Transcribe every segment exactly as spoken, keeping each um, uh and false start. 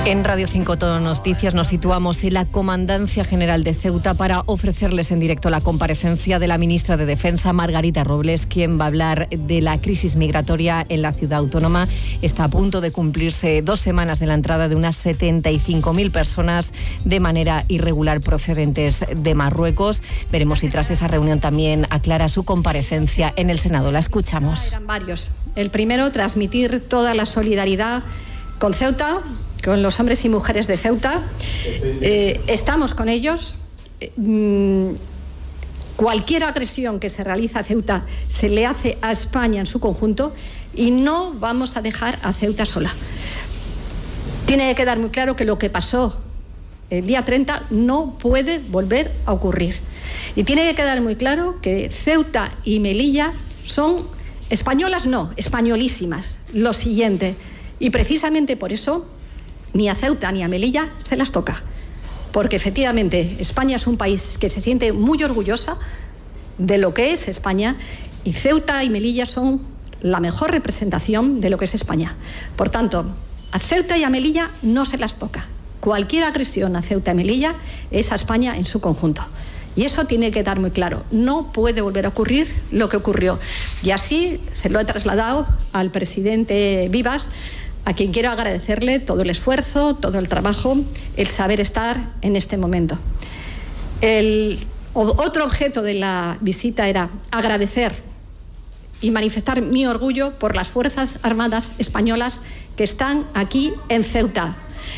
En Radio cinco Todo Noticias nos situamos en la Comandancia General de Ceuta para ofrecerles en directo la comparecencia de la ministra de Defensa, Margarita Robles, quien va a hablar de la crisis migratoria en la ciudad autónoma. Está a punto de cumplirse dos semanas de la entrada de unas setenta y cinco mil personas de manera irregular procedentes de Marruecos. Veremos si tras esa reunión también aclara su comparecencia en el Senado. La escuchamos. Eran varios. El primero, transmitir toda la solidaridad con Ceuta, con los hombres y mujeres de Ceuta. Eh, estamos con ellos. Eh, cualquier agresión que se realiza a Ceuta se le hace a España en su conjunto y no vamos a dejar a Ceuta sola. Tiene que quedar muy claro que lo que pasó el día treinta no puede volver a ocurrir. Y tiene que quedar muy claro que Ceuta y Melilla son españolas, no, españolísimas. Lo siguiente. Y precisamente por eso ni a Ceuta ni a Melilla se las toca, porque efectivamente España es un país que se siente muy orgullosa de lo que es España y Ceuta y Melilla son la mejor representación de lo que es España. Por tanto, a Ceuta y a Melilla no se las toca. Cualquier agresión a Ceuta y Melilla es a España en su conjunto. Y eso tiene que quedar muy claro. No puede volver a ocurrir lo que ocurrió. Y así se lo he trasladado al presidente Vivas, a quien quiero agradecerle todo el esfuerzo, todo el trabajo, el saber estar en este momento. El otro objeto de la visita era agradecer y manifestar mi orgullo por las Fuerzas Armadas españolas que están aquí en Ceuta.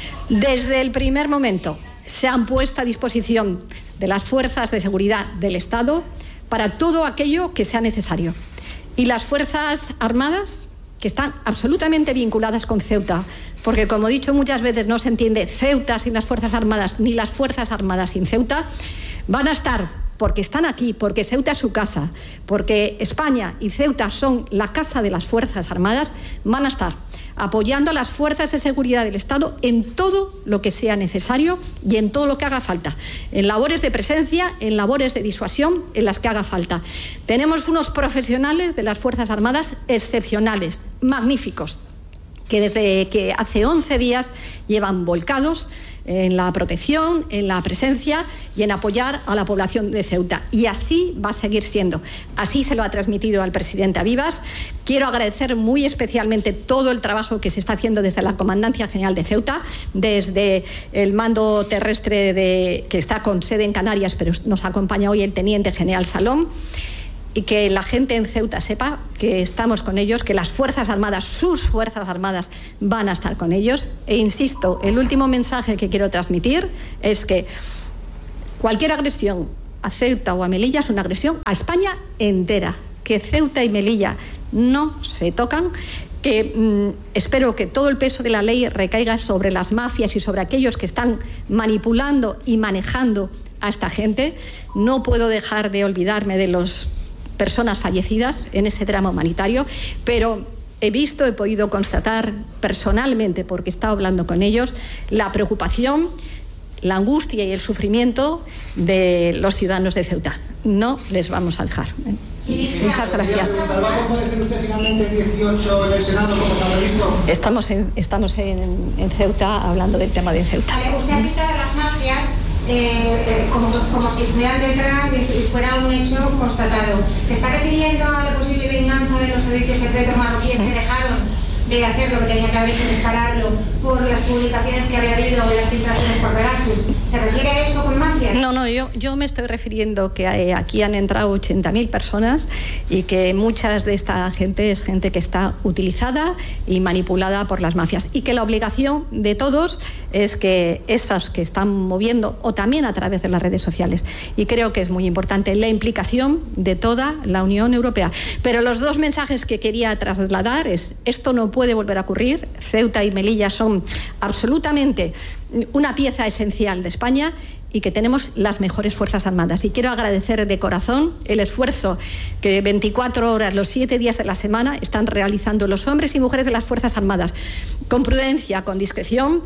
Desde el primer momento se han puesto a disposición de las fuerzas de seguridad del Estado para todo aquello que sea necesario. Y las Fuerzas Armadas, que están absolutamente vinculadas con Ceuta, porque, como he dicho muchas veces, no se entiende Ceuta sin las Fuerzas Armadas, ni las Fuerzas Armadas sin Ceuta, van a estar, porque están aquí, porque Ceuta es su casa, porque España y Ceuta son la casa de las Fuerzas Armadas, van a estar apoyando a las fuerzas de seguridad del Estado en todo lo que sea necesario y en todo lo que haga falta, en labores de presencia, en labores de disuasión, en las que haga falta. Tenemos unos profesionales de las Fuerzas Armadas excepcionales, magníficos, que desde que hace once días llevan volcados en la protección, en la presencia y en apoyar a la población de Ceuta. Y así va a seguir siendo. Así se lo ha transmitido al presidente Vivas. Quiero agradecer muy especialmente todo el trabajo que se está haciendo desde la Comandancia General de Ceuta, desde el mando terrestre de, que está con sede en Canarias, pero nos acompaña hoy el teniente general Salón. Y que la gente en Ceuta sepa que estamos con ellos, que las Fuerzas Armadas, sus Fuerzas Armadas, van a estar con ellos. E insisto, el último mensaje que quiero transmitir es que cualquier agresión a Ceuta o a Melilla es una agresión a España entera. Que Ceuta y Melilla no se tocan, que mmm, espero que todo el peso de la ley recaiga sobre las mafias y sobre aquellos que están manipulando y manejando a esta gente. No puedo dejar de olvidarme de los personas fallecidas en ese drama humanitario, pero he visto, he podido constatar personalmente, porque he estado hablando con ellos, la preocupación, la angustia y el sufrimiento de los ciudadanos de Ceuta. No les vamos a dejar. Sí, muchas gracias. ¿Va a comparecer usted finalmente el dieciocho en el Senado, como se ha previsto? Estamos en, estamos en, en Ceuta hablando del tema de Ceuta. Vale, usted ha citado a las mafias eh, como, como si estuvieran detrás y fuera un hecho constatado. ¿Se está refiriendo a la posible venganza de los servicios secretos marroquíes que dejaron de hacer lo que tenía que haber hecho, dispararlo, por las publicaciones que había habido en las filtraciones por Pegasus? ¿Se refiere a eso con mafias? No, no, yo, yo me estoy refiriendo que aquí han entrado ochenta mil personas y que muchas de esta gente es gente que está utilizada y manipulada por las mafias, y que la obligación de todos es que esas que están moviendo, o también a través de las redes sociales, y creo que es muy importante la implicación de toda la Unión Europea. Pero los dos mensajes que quería trasladar es: esto no puede volver a ocurrir. Ceuta y Melilla son absolutamente una pieza esencial de España y que tenemos las mejores Fuerzas Armadas. Y quiero agradecer de corazón el esfuerzo que veinticuatro horas, los siete días de la semana, están realizando los hombres y mujeres de las Fuerzas Armadas, con prudencia, con discreción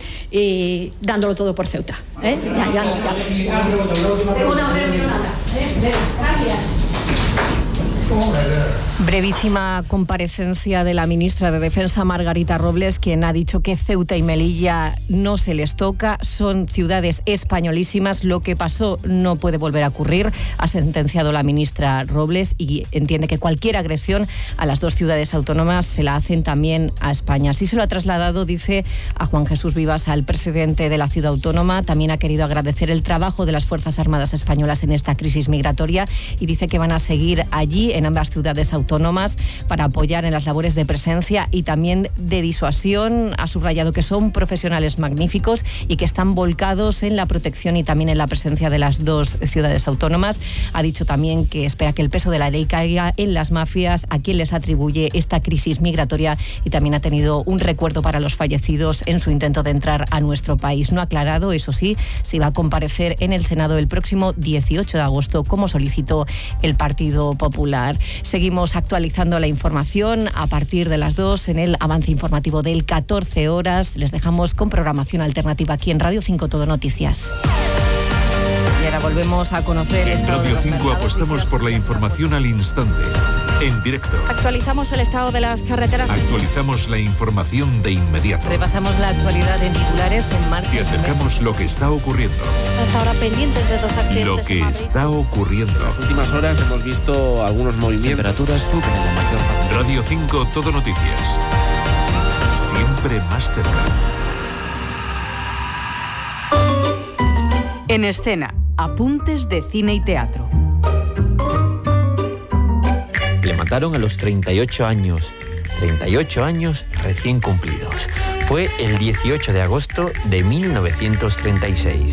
y dándolo todo por Ceuta. ¿Eh? Ya, ya, ya. Gracias. Brevísima comparecencia de la ministra de Defensa, Margarita Robles, quien ha dicho que Ceuta y Melilla no se les toca, son ciudades españolísimas, lo que pasó no puede volver a ocurrir, ha sentenciado la ministra Robles, y entiende que cualquier agresión a las dos ciudades autónomas se la hacen también a España. Así se lo ha trasladado, dice, a Juan Jesús Vivas, al presidente de la ciudad autónoma. También ha querido agradecer el trabajo de las Fuerzas Armadas españolas en esta crisis migratoria y dice que van a seguir allí en ambas ciudades autónomas para apoyar en las labores de presencia y también de disuasión. Ha subrayado que son profesionales magníficos y que están volcados en la protección y también en la presencia de las dos ciudades autónomas. Ha dicho también que espera que el peso de la ley caiga en las mafias a quien les atribuye esta crisis migratoria, y también ha tenido un recuerdo para los fallecidos en su intento de entrar a nuestro país. No ha aclarado, eso sí, si va a comparecer en el Senado el próximo dieciocho de agosto, como solicitó el Partido Popular. Seguimos actualizando la información a partir de las dos en el avance informativo del catorce horas. Les dejamos con programación alternativa aquí en Radio cinco Todo Noticias. Y ahora volvemos a conocer... En Radio cinco apostamos por la información al instante, en directo. Actualizamos el estado de las carreteras. Actualizamos la información de inmediato. Repasamos la actualidad en titulares en marcha. Y acercamos lo que está ocurriendo. Hasta ahora pendientes de dos accidentes. Lo que está ocurriendo. En las últimas horas hemos visto algunos movimientos. Temperaturas suben en la mayor parte. Radio cinco Todo Noticias. Siempre más cerca. En escena, apuntes de cine y teatro. Le mataron a los treinta y ocho años. treinta y ocho años recién cumplidos. Fue el dieciocho de agosto de mil novecientos treinta y seis.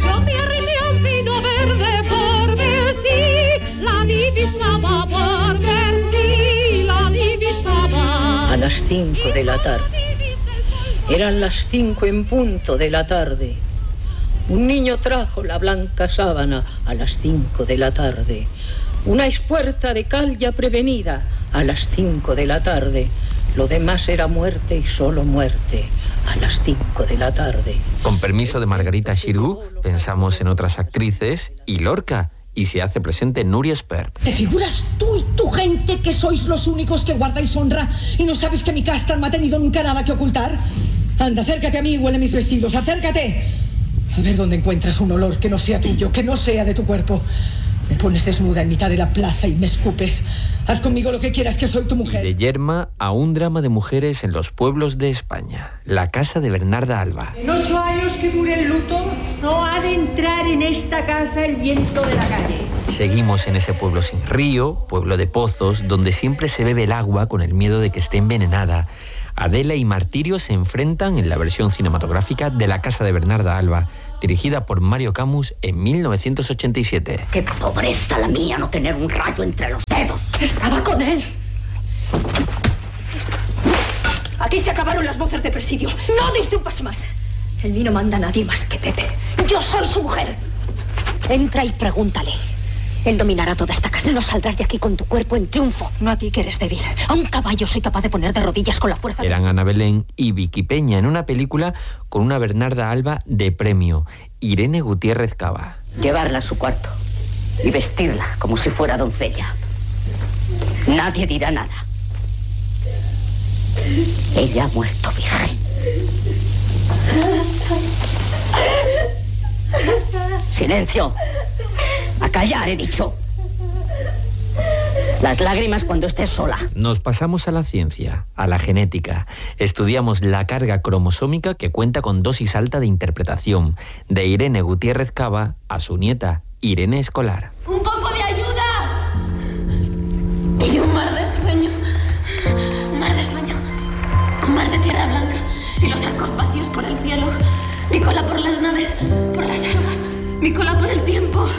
A las cinco de la tarde. Eran las cinco en punto de la tarde. Un niño trajo la blanca sábana a las cinco de la tarde. Una espuerta de cal ya prevenida a las cinco de la tarde. Lo demás era muerte y solo muerte a las cinco de la tarde. Con permiso de Margarita Xirgu, pensamos en otras actrices y Lorca, y se hace presente Nuria Espert. ¿Te figuras tú y tu gente que sois los únicos que guardáis honra y no sabes que mi casta no ha tenido nunca nada que ocultar? Anda, acércate a mí y huele mis vestidos, acércate. A ver dónde encuentras un olor que no sea tuyo, que no sea de tu cuerpo. Me pones desnuda en mitad de la plaza y me escupes. Haz conmigo lo que quieras, que soy tu mujer. De Yerma a un drama de mujeres en los pueblos de España. La casa de Bernarda Alba. En ocho años que dure el luto, no ha de entrar en esta casa el viento de la calle. Seguimos en ese pueblo sin río, pueblo de pozos, donde siempre se bebe el agua con el miedo de que esté envenenada. Adela y Martirio se enfrentan en la versión cinematográfica de La casa de Bernarda Alba, dirigida por Mario Camus en mil novecientos ochenta y siete. ¡Qué pobreza la mía no tener un rayo entre los dedos! Estaba con él. Aquí se acabaron las voces de presidio. No deis un paso más. El mí no manda a nadie más que Pepe. Yo soy su mujer. Entra y pregúntale. Él dominará toda esta casa. No saldrás de aquí con tu cuerpo en triunfo. No a ti que eres débil. A un caballo soy capaz de poner de rodillas con la fuerza. Eran Ana Belén y Vicky Peña en una película con una Bernarda Alba de premio, Irene Gutiérrez Cava. Llevarla a su cuarto y vestirla como si fuera doncella. Nadie dirá nada. Ella ha muerto virgen. Silencio. A callar, he dicho. Las lágrimas cuando estés sola. Nos pasamos a la ciencia, a la genética. Estudiamos la carga cromosómica que cuenta con dosis alta de interpretación, de Irene Gutiérrez Cava a su nieta, Irene Escolar. ¡Un poco de ayuda! Y un mar de sueño. Un mar de sueño. Un mar de tierra blanca. Y los arcos vacíos por el cielo. Mi cola por las naves, por las algas. Mi cola por el tiempo.